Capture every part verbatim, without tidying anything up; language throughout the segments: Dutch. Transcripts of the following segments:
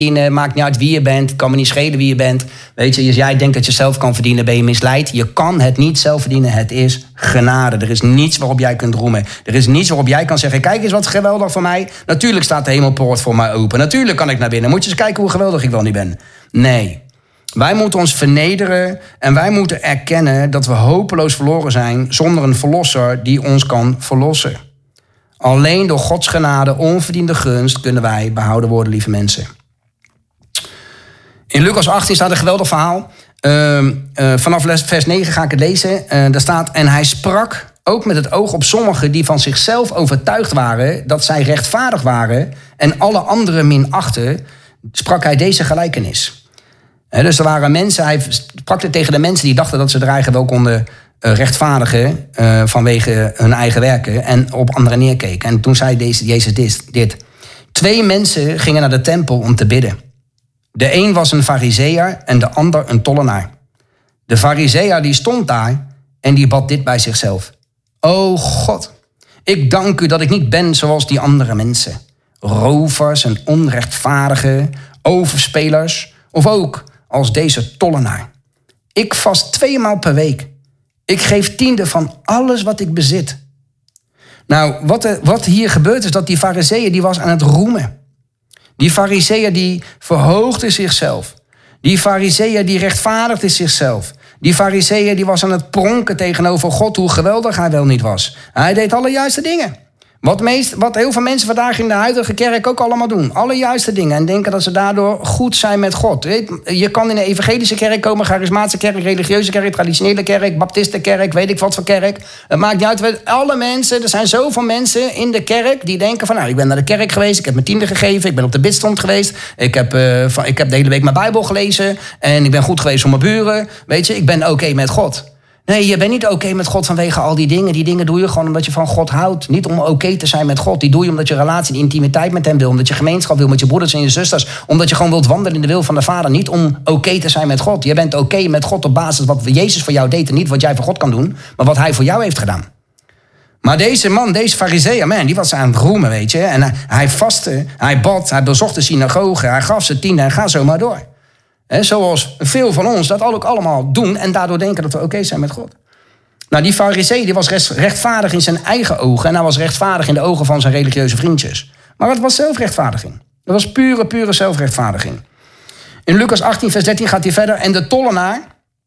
Maakt niet uit wie je bent. Het kan me niet schelen wie je bent. Weet je, als jij denkt dat je zelf kan verdienen, ben je misleid. Je kan het niet zelf verdienen. Het is genade. Er is niets waarop jij kunt roemen. Er is niets waarop jij kan zeggen, kijk eens wat geweldig voor mij. Natuurlijk staat de hemelpoort voor mij open. Natuurlijk kan ik naar binnen. Moet je eens kijken hoe geweldig ik wel niet ben. Nee. Wij moeten ons vernederen en wij moeten erkennen dat we hopeloos verloren zijn zonder een verlosser die ons kan verlossen. Alleen door Gods genade, onverdiende gunst, kunnen wij behouden worden, lieve mensen. In Lucas achttien staat een geweldig verhaal. Uh, uh, vanaf vers negen ga ik het lezen. Uh, daar staat, en hij sprak ook met het oog op sommigen die van zichzelf overtuigd waren dat zij rechtvaardig waren en alle anderen minachten, sprak hij deze gelijkenis. He, dus er waren mensen, hij sprak het tegen de mensen die dachten dat ze er eigenlijk wel konden uh, rechtvaardigen uh, vanwege hun eigen werken en op anderen neerkeken. En toen zei deze, Jezus dit, dit. Twee mensen gingen naar de tempel om te bidden. De een was een farizeeër en de ander een tollenaar. De farizeeër die stond daar en die bad dit bij zichzelf. O God, ik dank u dat ik niet ben zoals die andere mensen. Rovers en onrechtvaardigen, overspelers of ook als deze tollenaar. Ik vast tweemaal per week. Ik geef tiende van alles wat ik bezit. Nou, wat, er, wat hier gebeurt is dat die farizeeër die was aan het roemen. Die farizeeër die verhoogde zichzelf. Die farizeeër die rechtvaardigde zichzelf. Die farizeeër die was aan het pronken tegenover God, hoe geweldig hij wel niet was. Hij deed alle juiste dingen. Wat, meest, wat heel veel mensen vandaag in de huidige kerk ook allemaal doen. Alle juiste dingen en denken dat ze daardoor goed zijn met God. Je kan in een evangelische kerk komen, charismatische kerk, religieuze kerk, traditionele kerk, baptistenkerk, weet ik wat voor kerk. Het maakt niet uit. Alle mensen, er zijn zoveel mensen in de kerk die denken van, nou, ik ben naar de kerk geweest, ik heb mijn tiende gegeven, ik ben op de bidstond geweest, ik heb, uh, van, ik heb de hele week mijn Bijbel gelezen en ik ben goed geweest voor mijn buren. Weet je, ik ben oké okay met God. Nee, je bent niet oké okay met God vanwege al die dingen. Die dingen doe je gewoon omdat je van God houdt. Niet om oké okay te zijn met God. Die doe je omdat je relatie en intimiteit met hem wil. Omdat je gemeenschap wil met je broeders en je zusters. Omdat je gewoon wilt wandelen in de wil van de Vader. Niet om oké okay te zijn met God. Je bent oké okay met God op basis wat Jezus voor jou deed. En niet wat jij voor God kan doen. Maar wat hij voor jou heeft gedaan. Maar deze man, deze farizeeër, man, die was aan het roemen, weet je. En hij, hij vastte, hij bad, hij bezocht de synagoge. Hij gaf zijn tiende en ga zo maar door. He, zoals veel van ons dat ook allemaal doen en daardoor denken dat we oké okay zijn met God. Nou, die farizeeër die was rechtvaardig in zijn eigen ogen en hij was rechtvaardig in de ogen van zijn religieuze vriendjes. Maar het was zelfrechtvaardiging. Het was pure, pure zelfrechtvaardiging. In Lucas achttien, vers dertien gaat hij verder. En de tollenaar,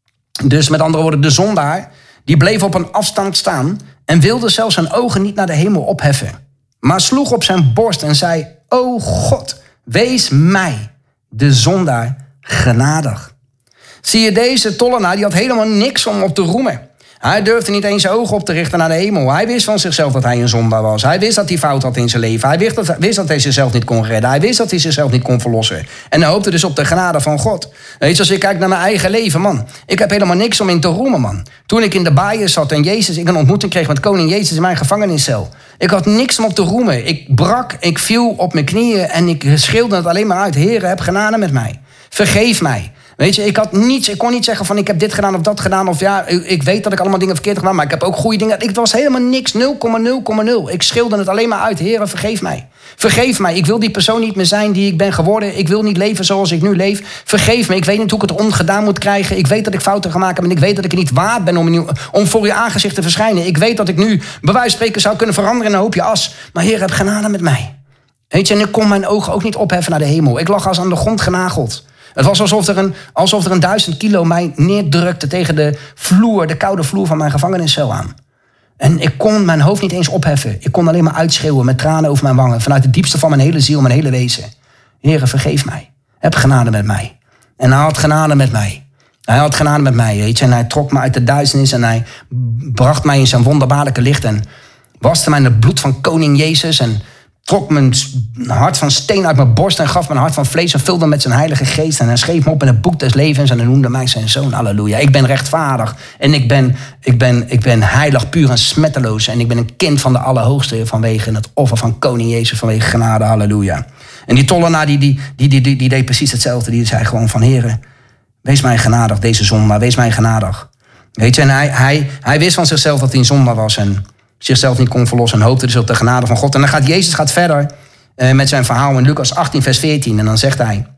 dus met andere woorden de zondaar, die bleef op een afstand staan en wilde zelfs zijn ogen niet naar de hemel opheffen. Maar sloeg op zijn borst en zei, o God, wees mij, de zondaar, genadig. Zie je, deze tollenaar, die had helemaal niks om op te roemen. Hij durfde niet eens zijn ogen op te richten naar de hemel. Hij wist van zichzelf dat hij een zondaar was. Hij wist dat hij fout had in zijn leven. Hij wist dat, wist dat hij zichzelf niet kon redden. Hij wist dat hij zichzelf niet kon verlossen. En hij hoopte dus op de genade van God. Weet je, als ik kijk naar mijn eigen leven, man. Ik heb helemaal niks om in te roemen, man. Toen ik in de baaien zat en Jezus, ik een ontmoeting kreeg met koning Jezus in mijn gevangeniscel. Ik had niks om op te roemen. Ik brak, ik viel op mijn knieën en ik schreeuwde het alleen maar uit. Heere, heb genade met mij. Vergeef mij. Weet je, ik had niets, ik kon niet zeggen van ik heb dit gedaan of dat gedaan. Of ja, ik weet dat ik allemaal dingen verkeerd heb gedaan, maar ik heb ook goede dingen. Het was helemaal niks, nul komma nul komma nul. Ik schreeuwde het alleen maar uit. Heere, vergeef mij. Vergeef mij. Ik wil die persoon niet meer zijn die ik ben geworden. Ik wil niet leven zoals ik nu leef. Vergeef me. Ik weet niet hoe ik het ongedaan moet krijgen. Ik weet dat ik fouten gemaakt heb en ik weet dat ik het niet waard ben om, om voor je aangezicht te verschijnen. Ik weet dat ik nu bij wijze van spreken zou kunnen veranderen in een hoopje as. Maar Heer, heb genade met mij. Weet je, en ik kon mijn ogen ook niet opheffen naar de hemel. Ik lag als aan de grond genageld. Het was alsof er, een, alsof er een duizend kilo mij neerdrukte tegen de vloer, de koude vloer van mijn gevangeniscel aan. En ik kon mijn hoofd niet eens opheffen. Ik kon alleen maar uitschreeuwen met tranen over mijn wangen. Vanuit het diepste van mijn hele ziel, mijn hele wezen. Heere, vergeef mij. Heb genade met mij. En hij had genade met mij. Hij had genade met mij, weet je. En hij trok me uit de duisternis en hij bracht mij in zijn wonderbaarlijke licht. En waste mij in het bloed van koning Jezus en trok mijn hart van steen uit mijn borst en gaf mijn hart van vlees en vulde met zijn heilige geest. En hij schreef me op in het boek des levens en hij noemde mij zijn zoon. Halleluja. Ik ben rechtvaardig en ik ben, ik ben, ik ben heilig, puur en smetteloos. En ik ben een kind van de Allerhoogste vanwege het offer van koning Jezus, vanwege genade. Halleluja. En die tollenaar die, die, die, die, die, die deed precies hetzelfde. Die zei gewoon van, Heere, wees mij genadig, deze zondaar, wees mij genadig. Weet je, en hij, hij, hij wist van zichzelf dat hij een zondaar was en zichzelf niet kon verlossen en hoopte dus op de genade van God. En dan gaat Jezus gaat verder uh, met zijn verhaal in Lucas achttien vers veertien. En dan zegt hij,